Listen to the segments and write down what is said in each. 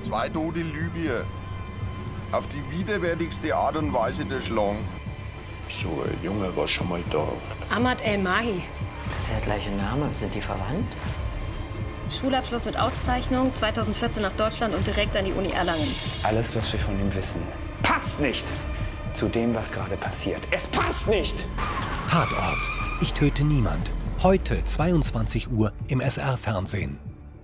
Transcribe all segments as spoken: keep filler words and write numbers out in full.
Zwei Tote in Libyen. Auf die widerwärtigste Art und Weise erschlagen. So ein Junge war schon mal da. Ahmad El-Mahi. Das ist der gleiche Name. Sind die verwandt? Schulabschluss mit Auszeichnung, zweitausendvierzehn nach Deutschland und direkt an die Uni Erlangen. Alles, was wir von ihm wissen, passt nicht zu dem, was gerade passiert. Es passt nicht! Tatort. Ich töte niemand. Heute zweiundzwanzig Uhr im S R-Fernsehen.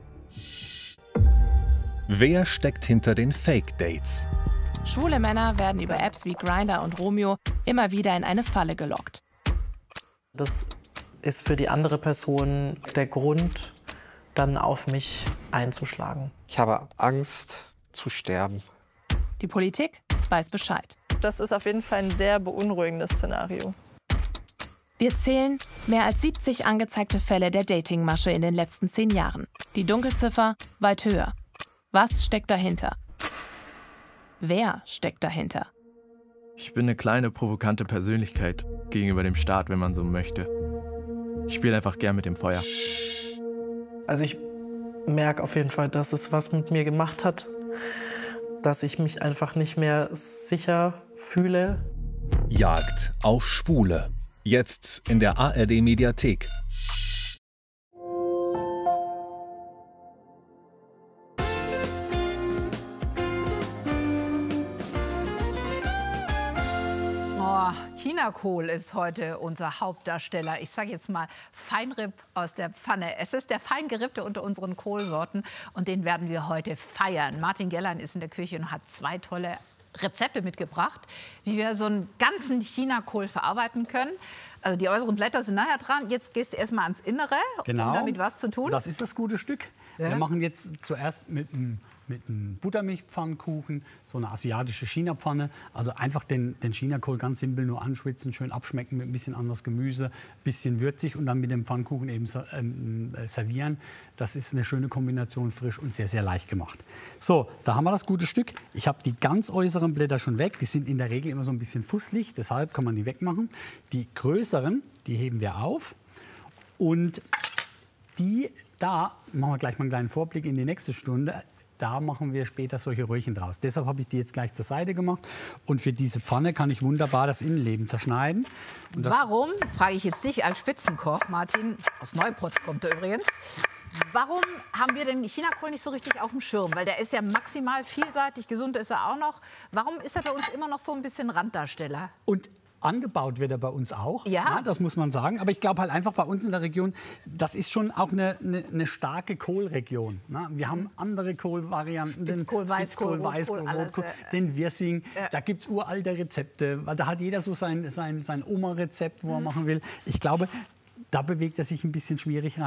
Wer steckt hinter den Fake-Dates? Schwule Männer werden über Apps wie Grindr und Romeo immer wieder in eine Falle gelockt. Das ist für die andere Person der Grund, dann auf mich einzuschlagen. Ich habe Angst zu sterben. Die Politik weiß Bescheid. Das ist auf jeden Fall ein sehr beunruhigendes Szenario. Wir zählen mehr als siebzig angezeigte Fälle der Datingmasche in den letzten zehn Jahren. Die Dunkelziffer weit höher. Was steckt dahinter? Wer steckt dahinter? Ich bin eine kleine, provokante Persönlichkeit gegenüber dem Staat, wenn man so möchte. Ich spiele einfach gern mit dem Feuer. Also ich merke auf jeden Fall, dass es was mit mir gemacht hat, dass ich mich einfach nicht mehr sicher fühle. Jagd auf Schwule. Jetzt in der A R D-Mediathek. Chinakohl ist heute unser Hauptdarsteller. Ich sage jetzt mal Feinripp aus der Pfanne. Es ist der fein gerippte unter unseren Kohlsorten und den werden wir heute feiern. Martin Gerlein ist in der Küche und hat zwei tolle Rezepte mitgebracht, wie wir so einen ganzen Chinakohl verarbeiten können. Also die äußeren Blätter sind nachher dran. Jetzt gehst du erstmal ans Innere, genau, um damit was zu tun. Das ist das gute Stück. Ja. Wir machen jetzt zuerst mit einem mit einem Buttermilchpfannkuchen, so eine asiatische China-Pfanne. Also einfach den, den Chinakohl ganz simpel nur anschwitzen, schön abschmecken mit ein bisschen anderes Gemüse, ein bisschen würzig und dann mit dem Pfannkuchen eben ähm, servieren. Das ist eine schöne Kombination, frisch und sehr, sehr leicht gemacht. So, da haben wir das gute Stück. Ich habe die ganz äußeren Blätter schon weg. Die sind in der Regel immer so ein bisschen fusselig, deshalb kann man die wegmachen. Die größeren, die heben wir auf und die, da machen wir gleich mal einen kleinen Vorblick in die nächste Stunde. Da machen wir später solche Röhrchen draus. Deshalb habe ich die jetzt gleich zur Seite gemacht. Und für diese Pfanne kann ich wunderbar das Innenleben zerschneiden. Und das Warum, frage ich jetzt dich als Spitzenkoch, Martin, aus Neuport kommt er übrigens, warum haben wir den Chinakohl nicht so richtig auf dem Schirm? Weil der ist ja maximal vielseitig, gesund ist er auch noch. Warum ist er bei uns immer noch so ein bisschen Randdarsteller? Und angebaut wird er bei uns auch, ja. Ja, das muss man sagen. Aber ich glaube halt einfach bei uns in der Region, das ist schon auch eine, eine, eine starke Kohlregion. Ne? Wir haben andere Kohlvarianten, Spitzkohl, Weißkohl, Weißkohl, Rotkohl, Rotkohl, alles, den Wirsing. Ja. Da gibt es uralte Rezepte. Da hat jeder so sein, sein, sein Oma-Rezept, wo er mhm. machen will. Ich glaube, da bewegt er sich ein bisschen schwierig rein.